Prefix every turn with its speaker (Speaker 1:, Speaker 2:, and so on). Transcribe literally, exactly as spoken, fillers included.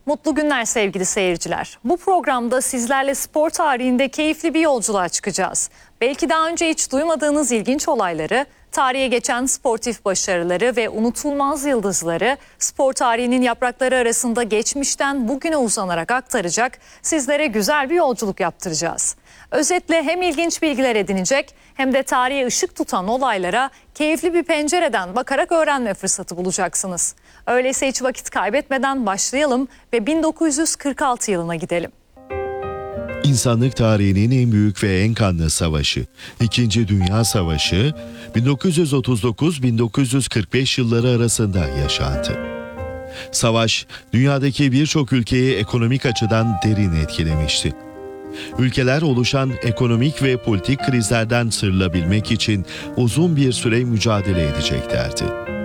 Speaker 1: Mutlu günler sevgili seyirciler. Bu programda sizlerle spor tarihinde keyifli bir yolculuğa çıkacağız. Belki daha önce hiç duymadığınız ilginç olayları, tarihe geçen sportif başarıları ve unutulmaz yıldızları spor tarihinin yaprakları arasında geçmişten bugüne uzanarak aktaracak, sizlere güzel bir yolculuk yaptıracağız. Özetle hem ilginç bilgiler edinecek hem de tarihe ışık tutan olaylara keyifli bir pencereden bakarak öğrenme fırsatı bulacaksınız. Öyleyse hiç vakit kaybetmeden başlayalım ve bin dokuz yüz kırk altı yılına gidelim.
Speaker 2: İnsanlık tarihinin en büyük ve en kanlı savaşı, İkinci Dünya Savaşı, bin dokuz yüz otuz dokuz bin dokuz yüz kırk beş yılları arasında yaşandı. Savaş, dünyadaki birçok ülkeyi ekonomik açıdan derin etkilemişti. Ülkeler oluşan ekonomik ve politik krizlerden sıyrılabilmek için uzun bir süre mücadele edeceklerdi.